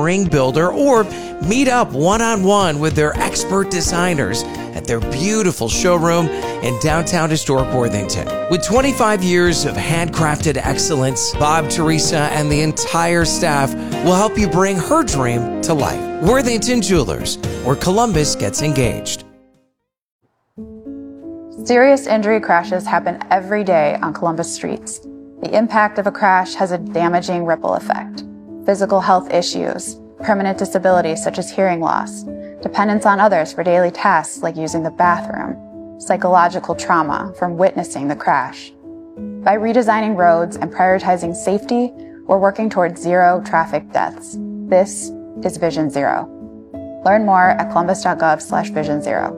ring builder or meet up one-on-one with their expert designers at their beautiful showroom in downtown historic Worthington. With 25 years of handcrafted excellence, Bob, Teresa, and the entire staff will help you bring her dream to life. Worthington Jewelers, where Columbus gets engaged. Serious injury crashes happen every day on Columbus streets. The impact of a crash has a damaging ripple effect. Physical health issues, permanent disabilities such as hearing loss, dependence on others for daily tasks like using the bathroom, psychological trauma from witnessing the crash. By redesigning roads and prioritizing safety, we're working towards zero traffic deaths. This is Vision Zero. Learn more at columbus.gov/Vision Zero.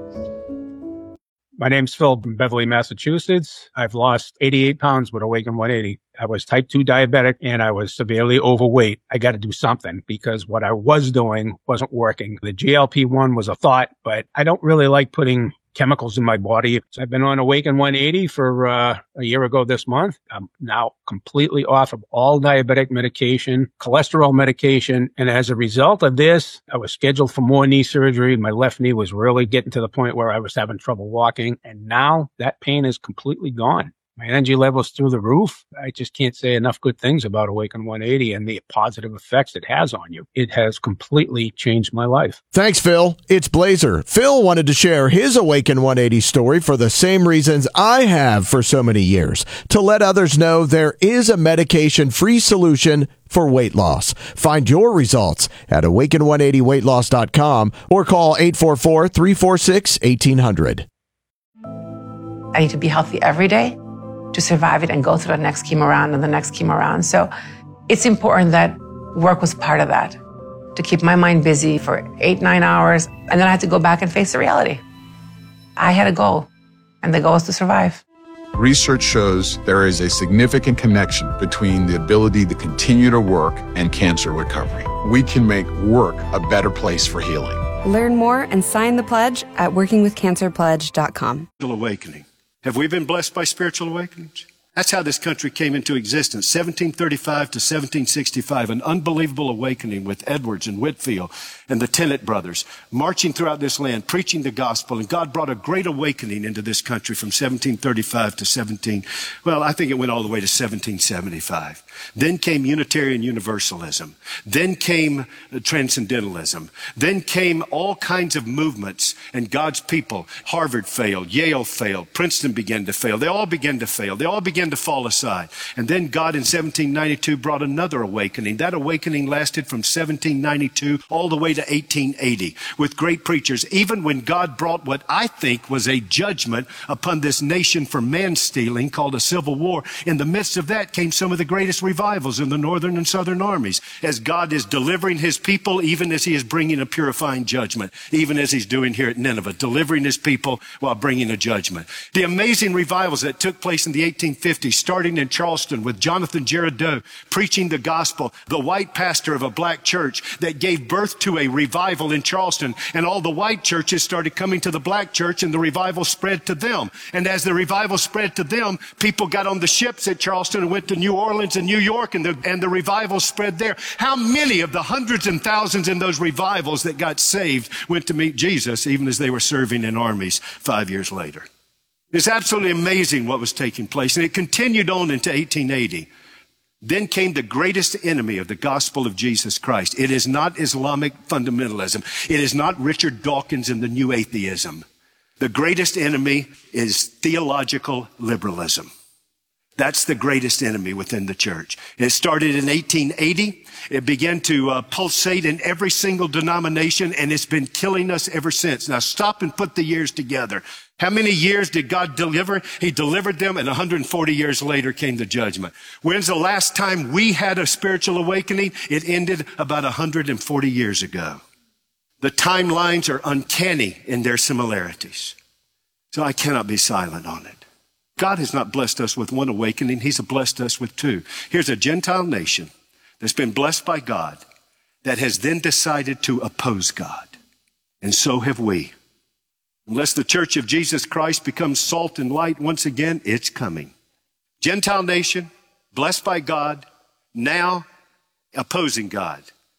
My name's Phil from Beverly, Massachusetts. I've lost 88 pounds with Awaken 180. I was type 2 diabetic and I was severely overweight. I got to do something because what I was doing wasn't working. The GLP-1 was a thought, but I don't really like putting chemicals in my body. So I've been on Awaken 180 for a year ago this month. I'm now completely off of all diabetic medication, cholesterol medication. And as a result of this, I was scheduled for more knee surgery. My left knee was really getting to the point where I was having trouble walking. And now that pain is completely gone. My energy level's through the roof. I just can't say enough good things about Awaken 180 and the positive effects it has on you. It has completely changed my life. Thanks, Phil. It's Blazer. Phil wanted to share his Awaken 180 story for the same reasons I have for so many years, to let others know there is a medication-free solution for weight loss. Find your results at awaken180weightloss.com or call 844-346-1800. I need to be healthy every day to survive it and go through the next chemo round and the next chemo round. So it's important that work was part of that, to keep my mind busy for 8-9 hours. And then I had to go back and face the reality. I had a goal, and the goal is to survive. Research shows there is a significant connection between the ability to continue to work and cancer recovery. We can make work a better place for healing. Learn more and sign the pledge at workingwithcancerpledge.com. Awakening. Have we been blessed by spiritual awakenings? That's how this country came into existence, 1735 to 1765, an unbelievable awakening with Edwards and Whitefield and the Tennant brothers marching throughout this land, preaching the gospel, and God brought a great awakening into this country from 1735 to I think it went all the way to 1775. Then came Unitarian Universalism. Then came Transcendentalism. Then came all kinds of movements and God's people. Harvard failed, Yale failed, Princeton began to fail. They all began to fail. They all began to fall aside. And then God in 1792 brought another awakening. That awakening lasted from 1792 all the way to 1880 with great preachers, even when God brought what I think was a judgment upon this nation for man-stealing called a civil war. In the midst of that came some of the greatest revivals in the northern and southern armies as God is delivering his people, even as he is bringing a purifying judgment, even as he's doing here at Nineveh, delivering his people while bringing a judgment. The amazing revivals that took place in the 1850s, starting in Charleston with Jonathan Girardeau preaching the gospel, the white pastor of a black church that gave birth to a revival in Charleston, and all the white churches started coming to the black church and the revival spread to them. And as the revival spread to them, people got on the ships at Charleston and went to New Orleans and New York, and the revival spread there. How many of the hundreds and thousands in those revivals that got saved went to meet Jesus even as they were serving in armies 5 years later? It's absolutely amazing what was taking place, and it continued on into 1880. Then came the greatest enemy of the gospel of Jesus Christ. It is not Islamic fundamentalism. It is not Richard Dawkins and the new atheism. The greatest enemy is theological liberalism. That's the greatest enemy within the church. It started in 1880. It began to pulsate in every single denomination, and it's been killing us ever since. Now stop and put the years together. How many years did God deliver? He delivered them, and 140 years later came the judgment. When's the last time we had a spiritual awakening? It ended about 140 years ago. The timelines are uncanny in their similarities. So I cannot be silent on it. God has not blessed us with one awakening. He's blessed us with two. Here's a Gentile nation that's been blessed by God that has then decided to oppose God. And so have we. Unless the church of Jesus Christ becomes salt and light once again, it's coming. Gentile nation, blessed by God, now opposing God.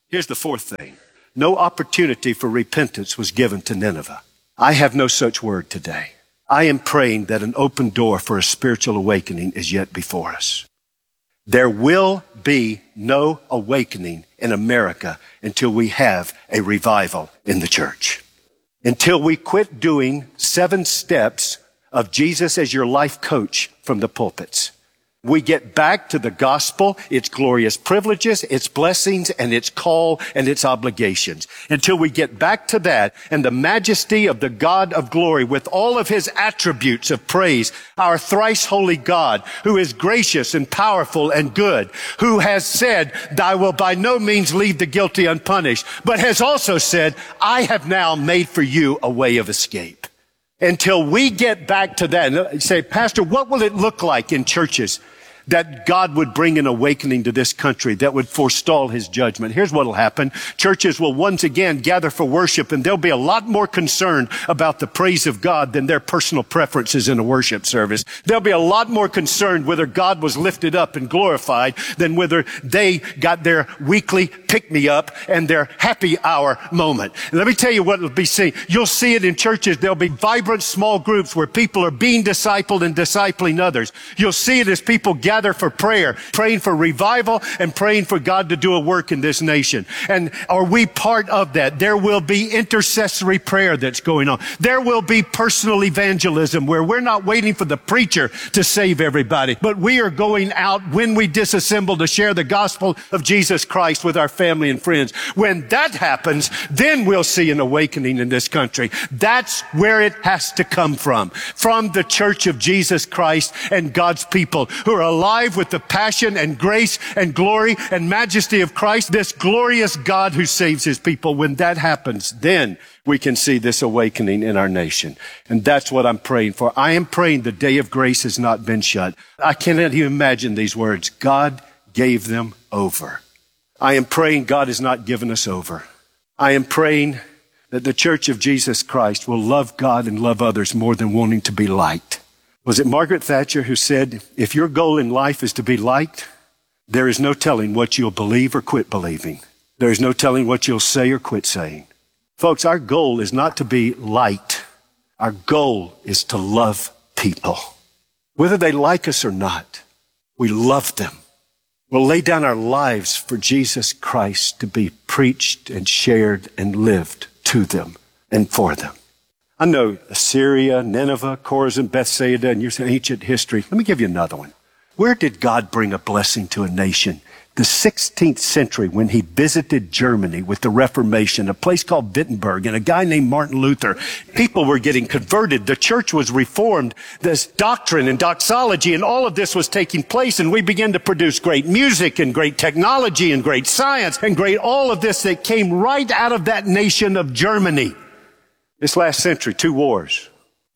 Here's the fourth thing. No opportunity for repentance was given to Nineveh. I have no such word today. I am praying that an open door for a spiritual awakening is yet before us. There will be no awakening in America until we have a revival in the church. Until we quit doing 7 steps of Jesus as your life coach from the pulpits. We get back to the gospel, its glorious privileges, its blessings, and its call and its obligations. Until we get back to that and the majesty of the God of glory with all of his attributes of praise, our thrice holy God, who is gracious and powerful and good, who has said, I will by no means leave the guilty unpunished, but has also said, I have now made for you a way of escape. Until we get back to that, and you say, Pastor, what will it look like in churches that God would bring an awakening to this country that would forestall his judgment? Here's what will happen. Churches will once again gather for worship, and they'll be a lot more concerned about the praise of God than their personal preferences in a worship service. They'll be a lot more concerned whether God was lifted up and glorified than whether they got their weekly pick-me-up and their happy hour moment. And let me tell you what will be seen. You'll see it in churches. There'll be vibrant small groups where people are being discipled and discipling others. You'll see it as people gather for prayer, praying for revival and praying for God to do a work in this nation. And are we part of that? There will be intercessory prayer that's going on. There will be personal evangelism where we're not waiting for the preacher to save everybody, but we are going out when we disassemble to share the gospel of Jesus Christ with our family and friends. When that happens, then we'll see an awakening in this country. That's where it has to come from the Church of Jesus Christ and God's people who are alive with the passion and grace and glory and majesty of Christ, this glorious God who saves his people. When that happens, then we can see this awakening in our nation. And that's what I'm praying for. I am praying the day of grace has not been shut. I cannot even imagine these words. God gave them over. I am praying God has not given us over. I am praying that the Church of Jesus Christ will love God and love others more than wanting to be liked. Was it Margaret Thatcher who said, if your goal in life is to be liked, there is no telling what you'll believe or quit believing. There is no telling what you'll say or quit saying. Folks, our goal is not to be liked. Our goal is to love people. Whether they like us or not, we love them. We'll lay down our lives for Jesus Christ to be preached and shared and lived to them and for them. I know Assyria, Nineveh, Chorazin, Bethsaida, and your ancient history. Let me give you another one. Where did God bring a blessing to a nation? The 16th century, when he visited Germany with the Reformation, a place called Wittenberg, and a guy named Martin Luther. People were getting converted. The church was reformed. This doctrine and doxology and all of this was taking place, and we began to produce great music and great technology and great science and great all of this that came right out of that nation of Germany. This last century, 2 wars,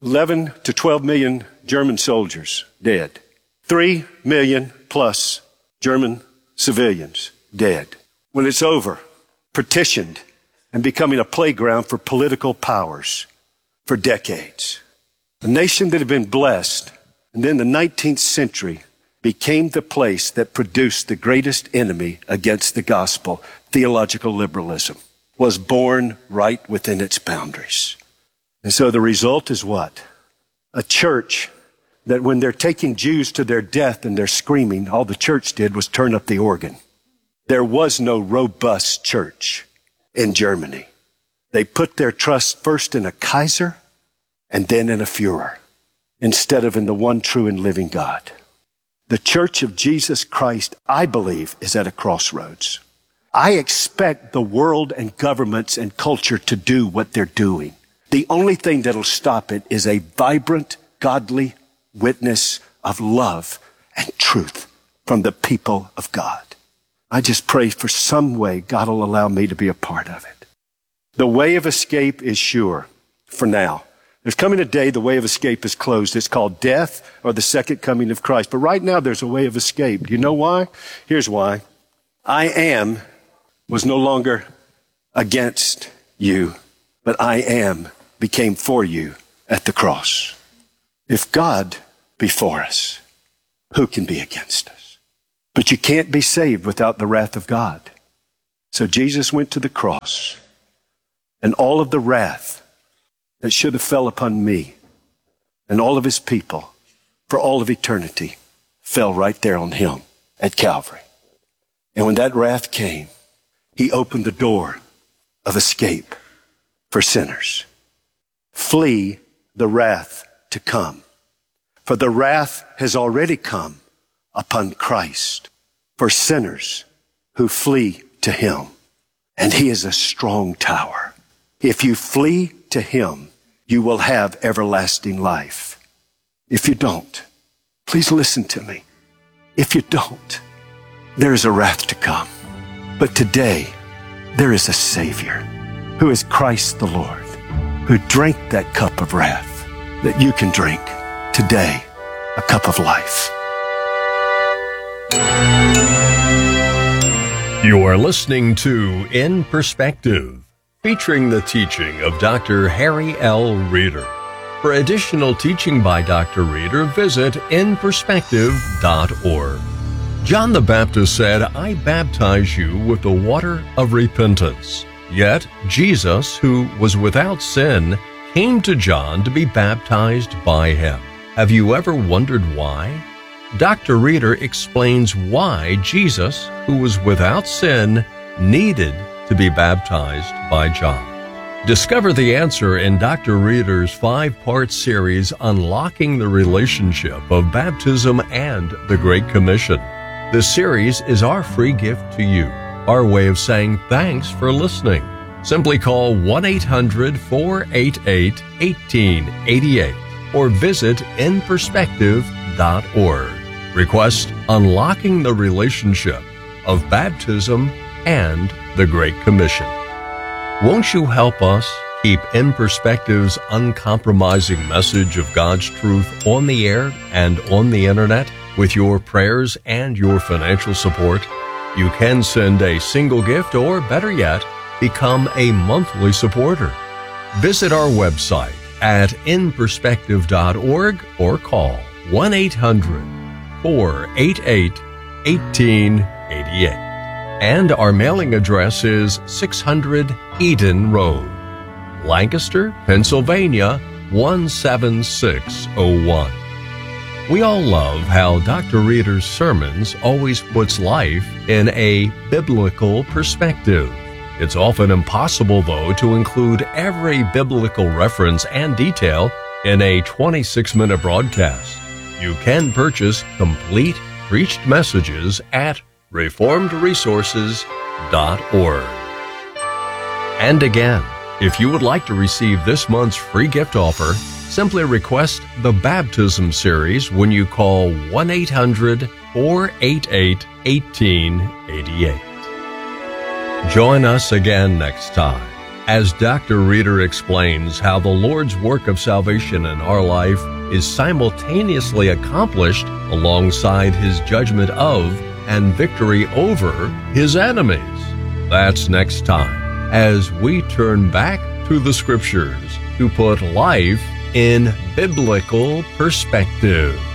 11 to 12 million German soldiers dead, 3 million plus German civilians dead. When it's over, partitioned and becoming a playground for political powers for decades. A nation that had been blessed, and then the 19th century became the place that produced the greatest enemy against the gospel, theological liberalism. Was born right within its boundaries. And so the result is what? A church that when they're taking Jews to their death and they're screaming, all the church did was turn up the organ. There was no robust church in Germany. They put their trust first in a Kaiser and then in a Führer, instead of in the one true and living God. The Church of Jesus Christ, I believe, is at a crossroads. I expect the world and governments and culture to do what they're doing. The only thing that'll stop it is a vibrant, godly witness of love and truth from the people of God. I just pray for some way God will allow me to be a part of it. The way of escape is sure for now. There's coming a day the way of escape is closed. It's called death or the second coming of Christ. But right now there's a way of escape. Do you know why? Here's why. I am was no longer against you, but I am became for you at the cross. If God be for us, who can be against us? But you can't be saved without the wrath of God. So Jesus went to the cross, and all of the wrath that should have fell upon me and all of his people for all of eternity fell right there on him at Calvary. And when that wrath came, he opened the door of escape for sinners. Flee the wrath to come, for the wrath has already come upon Christ for sinners who flee to him. And he is a strong tower. If you flee to him, you will have everlasting life. If you don't, please listen to me. If you don't, there is a wrath to come. But today, there is a Savior who is Christ the Lord, who drank that cup of wrath that you can drink today, a cup of life. You are listening to In Perspective, featuring the teaching of Dr. Harry L. Reeder. For additional teaching by Dr. Reeder, visit inperspective.org. John the Baptist said, "I baptize you with the water of repentance." Yet Jesus, who was without sin, came to John to be baptized by him. Have you ever wondered why? Dr. Reeder explains why Jesus, who was without sin, needed to be baptized by John. Discover the answer in Dr. Reeder's 5-part series, Unlocking the Relationship of Baptism and the Great Commission. This series is our free gift to you, our way of saying thanks for listening. Simply call 1-800-488-1888 or visit inperspective.org. Request Unlocking the Relationship of Baptism and the Great Commission. Won't you help us keep In Perspective's uncompromising message of God's truth on the air and on the internet with your prayers and your financial support? You can send a single gift, or better yet, become a monthly supporter. Visit our website at inperspective.org or call 1-800-488-1888. And our mailing address is 600 Eden Road, Lancaster, Pennsylvania, 17601. We all love how Dr. Reeder's sermons always puts life in a biblical perspective. It's often impossible, though, to include every biblical reference and detail in a 26-minute broadcast. You can purchase complete preached messages at reformedresources.org. And again, if you would like to receive this month's free gift offer, simply request the Baptism series when you call 1-800-488-1888. Join us again next time as Dr. Reeder explains how the Lord's work of salvation in our life is simultaneously accomplished alongside his judgment of and victory over his enemies. That's next time as we turn back to the Scriptures to put life in biblical perspective.